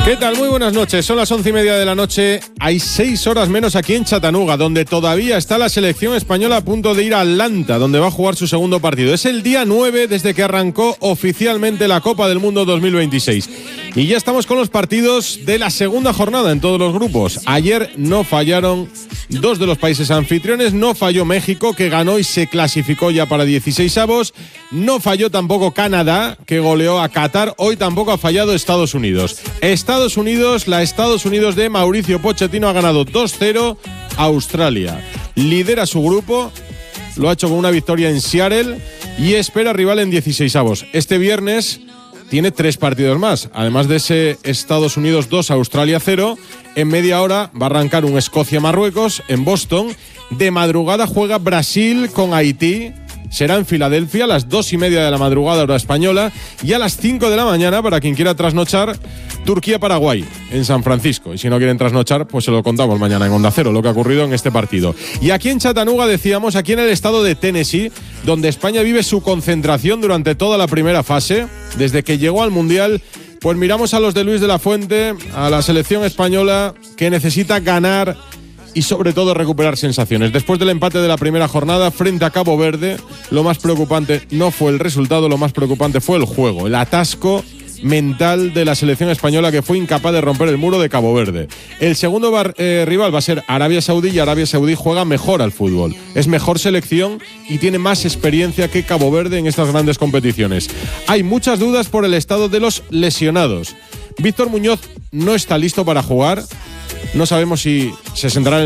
¿Qué tal? Muy buenas noches. Son las 11:30 de la noche. Hay 6 horas menos aquí en Chattanooga, donde todavía está la selección española a punto de ir a Atlanta, donde va a jugar su segundo partido. Es el día 9 desde que arrancó oficialmente la Copa del Mundo 2026. Y ya estamos con los partidos de la segunda jornada en todos los grupos. Ayer no fallaron 2 de los países anfitriones. No falló México, que ganó y se clasificó ya para 16avos. No falló tampoco Canadá, que goleó a Qatar. Hoy tampoco ha fallado Estados Unidos. La Estados Unidos de Mauricio Pochettino ha ganado 2-0 a Australia. Lidera su grupo, lo ha hecho con una victoria en Seattle y espera rival en 16avos. Este viernes tiene 3 partidos más. Además de ese Estados Unidos 2, Australia 0, en media hora va a arrancar un Escocia-Marruecos en Boston. De madrugada juega Brasil con Haití. Será en Filadelfia a las 2:30 de la madrugada, hora española, y a las 5 de la mañana, para quien quiera trasnochar, Turquía-Paraguay en San Francisco. Y si no quieren trasnochar, pues se lo contamos mañana en Onda Cero, lo que ha ocurrido en este partido. Y aquí en Chattanooga, decíamos, aquí en el estado de Tennessee, donde España vive su concentración durante toda la primera fase, desde que llegó al Mundial, pues miramos a los de Luis de la Fuente, a la selección española, que necesita ganar y sobre todo recuperar sensaciones. Después del empate de la primera jornada frente a Cabo Verde, lo más preocupante no fue el resultado, lo más preocupante fue el juego, el atasco mental de la selección española, que fue incapaz de romper el muro de Cabo Verde. El segundo rival va a ser Arabia Saudí, y Arabia Saudí juega mejor al fútbol. Es mejor selección y tiene más experiencia que Cabo Verde en estas grandes competiciones. Hay muchas dudas por el estado de los lesionados. Víctor Muñoz no está listo para jugar. No sabemos si se sentará en